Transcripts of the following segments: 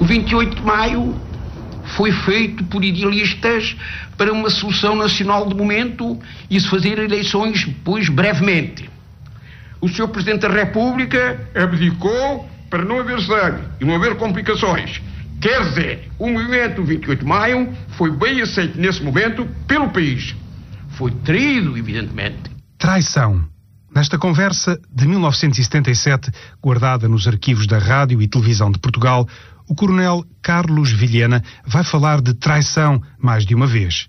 O 28 de maio foi feito por idealistas para uma solução nacional de momento e se fazer eleições, pois, brevemente. O Sr. Presidente da República abdicou para não haver sangue e não haver complicações. Quer dizer, o movimento do 28 de maio foi bem aceito nesse momento pelo país. Foi traído, evidentemente. Traição. Nesta conversa de 1977, guardada nos arquivos da Rádio e Televisão de Portugal, o coronel Carlos Vilhena vai falar de traição mais de uma vez.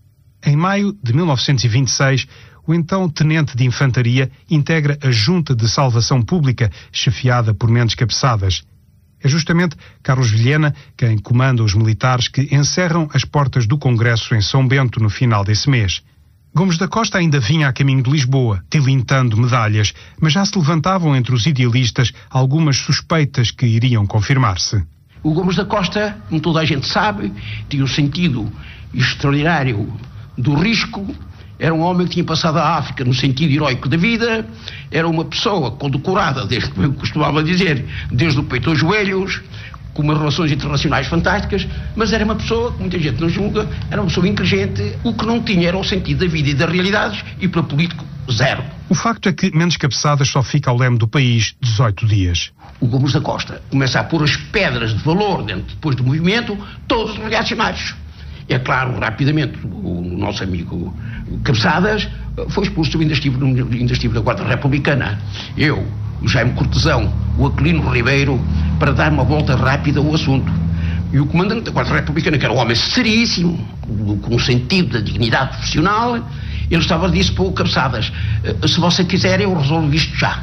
Em maio de 1926, o então tenente de infantaria integra a Junta de Salvação Pública, chefiada por Mendes Cabeçadas. É justamente Carlos Vilhena quem comanda os militares que encerram as portas do Congresso em São Bento no final desse mês. Gomes da Costa ainda vinha a caminho de Lisboa, tilintando medalhas, mas já se levantavam entre os idealistas algumas suspeitas que iriam confirmar-se. O Gomes da Costa, como toda a gente sabe, tinha um sentido extraordinário do risco, era um homem que tinha passado a África no sentido heroico da vida, era uma pessoa condecorada, desde, como eu costumava dizer, desde o peito aos joelhos, com umas relações internacionais fantásticas, mas era uma pessoa, que muita gente não julga, era uma pessoa inteligente, o que não tinha era o sentido da vida e das realidades, e para político, zero. O facto é que Mendes Cabeçadas só fica ao leme do país 18 dias. O Gomes da Costa começa a pôr as pedras de valor dentro, depois do movimento, todos os reacionários. É claro, rapidamente, o nosso amigo Cabeçadas foi expulso. Eu ainda estive na Guarda Republicana. Eu, o Jaime Cortesão, o Aquilino Ribeiro, para dar uma volta rápida ao assunto. E o comandante da Guarda Republicana, que era um homem seríssimo, com um sentido da dignidade profissional, ele disse para o Cabeçadas: se você quiser, eu resolvo isto já.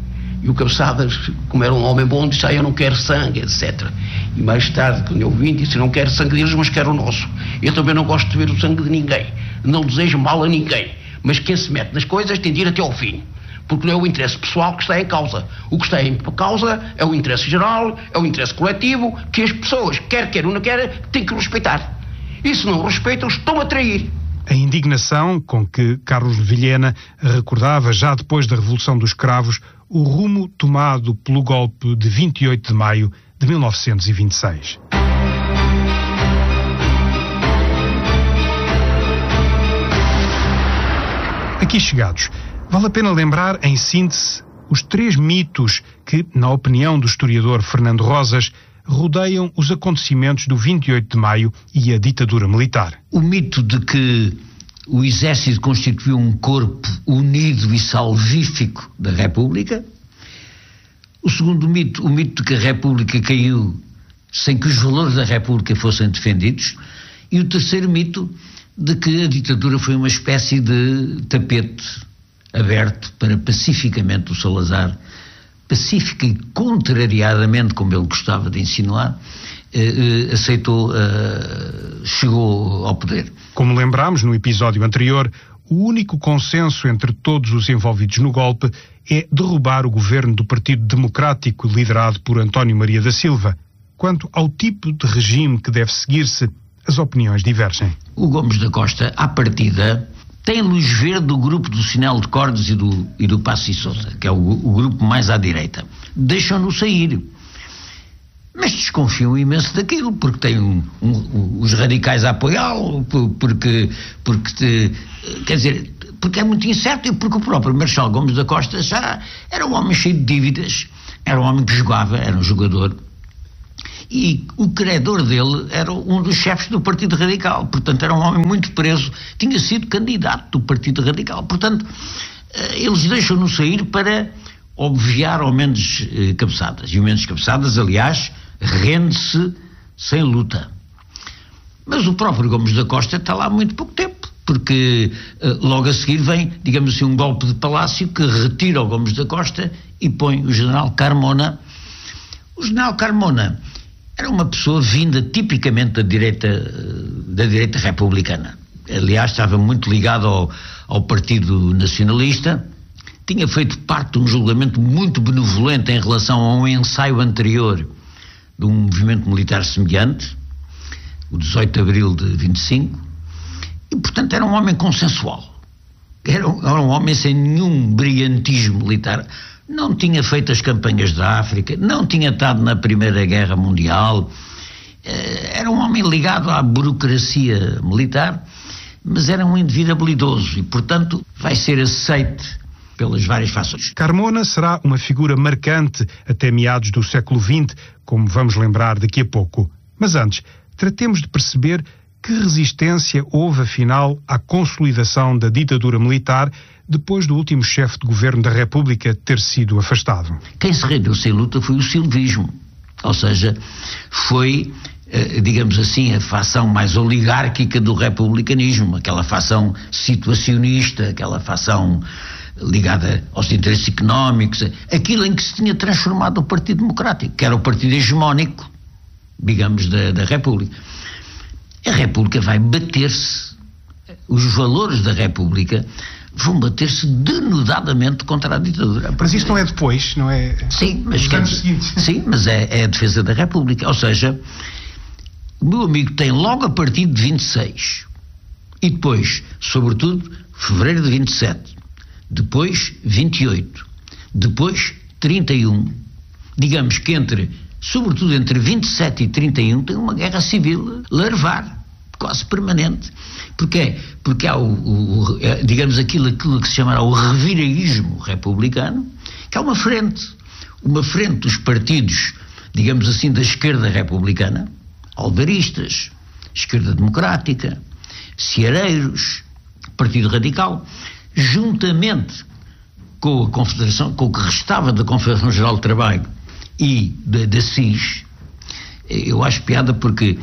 E o Cabeçadas, como era um homem bom, disse: eu não quero sangue, etc. E mais tarde, quando eu vim, disse: não quero sangue deles, mas quero o nosso. Eu também não gosto de ver o sangue de ninguém. Não desejo mal a ninguém. Mas quem se mete nas coisas tem de ir até ao fim. Porque não é o interesse pessoal que está em causa. O que está em causa é o interesse geral, é o interesse coletivo, que as pessoas, quer ou não quer, têm que respeitar. E se não respeitam, estão a trair. A indignação com que Carlos Vilhena recordava, já depois da Revolução dos Cravos, o rumo tomado pelo golpe de 28 de maio de 1926. Aqui chegados, vale a pena lembrar, em síntese, os 3 mitos que, na opinião do historiador Fernando Rosas, rodeiam os acontecimentos do 28 de maio e a ditadura militar. O mito de que o exército constituiu um corpo unido e salvífico da República. O segundo mito, o mito de que a República caiu sem que os valores da República fossem defendidos. E o terceiro mito de que a ditadura foi uma espécie de tapete aberto para pacificamente o Salazar, pacífica e contrariadamente, como ele gostava de insinuar, chegou ao poder. Como lembrámos no episódio anterior, o único consenso entre todos os envolvidos no golpe é derrubar o governo do Partido Democrático liderado por António Maria da Silva. Quanto ao tipo de regime que deve seguir-se, as opiniões divergem. O Gomes da Costa, à partida, tem luz verde do grupo do Sinel de Cordes e do Passos e Sousa, que é o grupo mais à direita. Deixam-no sair. Mas desconfiam imenso daquilo, porque tem os radicais a apoiá-lo, porque é muito incerto, e porque o próprio Marcelo Gomes da Costa já era um homem cheio de dívidas, era um homem que jogava, era um jogador, e o credor dele era um dos chefes do Partido Radical, portanto era um homem muito preso, tinha sido candidato do Partido Radical, portanto eles deixam-no sair para obviar ao Mendes Cabeçadas, e o Mendes Cabeçadas, aliás, rende-se sem luta. Mas o próprio Gomes da Costa está lá há muito pouco tempo, porque logo a seguir vem, digamos assim, um golpe de palácio que retira o Gomes da Costa e põe o general Carmona. O general Carmona era uma pessoa vinda tipicamente da direita republicana. Aliás, estava muito ligado ao Partido Nacionalista, tinha feito parte de um julgamento muito benevolente em relação a um ensaio anterior de um movimento militar semelhante, o 18 de abril de 25, e portanto era um homem consensual, era um homem sem nenhum brilhantismo militar, não tinha feito as campanhas da África, não tinha estado na Primeira Guerra Mundial, era um homem ligado à burocracia militar, mas era um indivíduo habilidoso e, portanto, vai ser aceite pelas várias fações. Carmona será uma figura marcante até meados do século XX, como vamos lembrar daqui a pouco. Mas antes, tratemos de perceber que resistência houve, afinal, à consolidação da ditadura militar depois do último chefe de governo da República ter sido afastado. Quem se rendeu sem luta foi o silvismo, ou seja, foi, digamos assim, a facção mais oligárquica do republicanismo, aquela facção situacionista, aquela facção ligada aos interesses económicos, aquilo em que se tinha transformado o Partido Democrático, que era o partido hegemónico, digamos, da República. A República vai bater-se, os valores da República vão bater-se denudadamente contra a ditadura. Mas isso não é depois, não é? Sim, mas, sim, mas é a defesa da República. Ou seja, o meu amigo tem logo a partir de 26 e depois, sobretudo, fevereiro de 27, depois 28, depois 31. Digamos que sobretudo entre 27 e 31, tem uma guerra civil larvar, quase permanente. Porquê? Porque há digamos aquilo que se chamará o reviraísmo republicano, que há uma frente dos partidos, digamos assim, da esquerda republicana, alvaristas, esquerda democrática, ceareiros, Partido Radical, juntamente com a Confederação, com o que restava da Confederação Geral do Trabalho e da CIS. Eu acho piada porque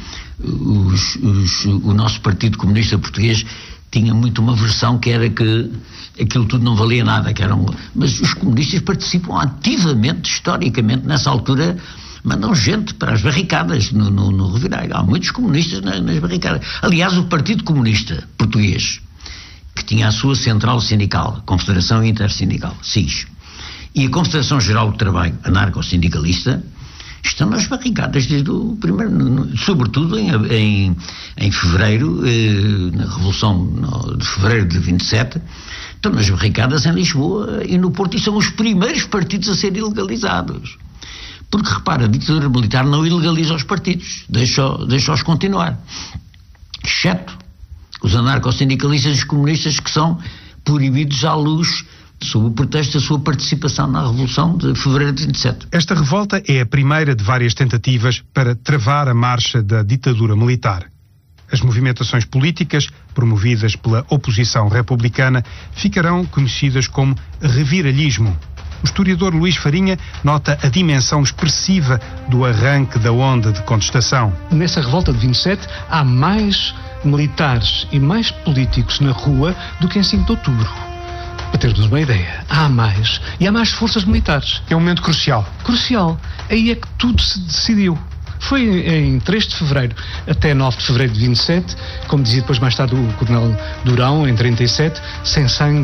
o nosso Partido Comunista Português tinha muito uma versão que era que aquilo tudo não valia nada, mas os comunistas participam ativamente, historicamente, nessa altura, mandam gente para as barricadas no Revirago. Há muitos comunistas nas barricadas. Aliás, o Partido Comunista Português, que tinha a sua central sindical, Confederação Intersindical, CIS, e a Confederação Geral do Trabalho, anarco-sindicalista, estão nas barricadas desde o primeiro, sobretudo em fevereiro, na Revolução de fevereiro de 27, estão nas barricadas em Lisboa e no Porto, e são os primeiros partidos a serem ilegalizados. Porque, repara, a ditadura militar não ilegaliza os partidos, deixa-os continuar. Exceto os anarco-sindicalistas e os comunistas, que são proibidos à luz sob o pretexto da sua participação na Revolução de fevereiro de 27. Esta revolta é a primeira de várias tentativas para travar a marcha da ditadura militar. As movimentações políticas, promovidas pela oposição republicana, ficarão conhecidas como reviralhismo. O historiador Luís Farinha nota a dimensão expressiva do arranque da onda de contestação. Nessa revolta de 27 há mais militares e mais políticos na rua do que em 5 de outubro. Para termos uma ideia, há mais. E há mais forças militares. É um momento crucial. Crucial. Aí é que tudo se decidiu. Foi em 3 de fevereiro até 9 de fevereiro de 27, como dizia depois mais tarde o coronel Durão, em 37, sem sangue,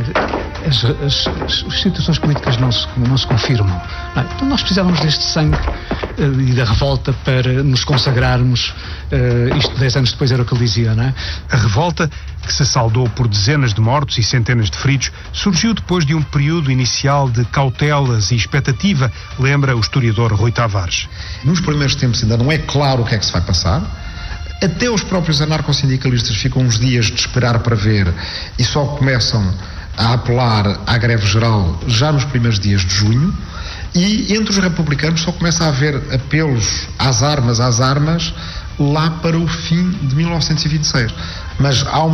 as situações políticas não se confirmam. Então nós precisávamos deste sangue e da revolta para nos consagrarmos. Isto 10 anos depois era o que ele dizia, não é? A revolta, que se saldou por dezenas de mortos e centenas de feridos, surgiu depois de um período inicial de cautelas e expectativa, lembra o historiador Rui Tavares. Nos primeiros tempos ainda não é claro o que é que se vai passar. Até os próprios anarcossindicalistas ficam uns dias de esperar para ver e só começam a apelar à greve geral já nos primeiros dias de junho, e entre os republicanos só começa a haver apelos às armas lá para o fim de 1926. Mas há uma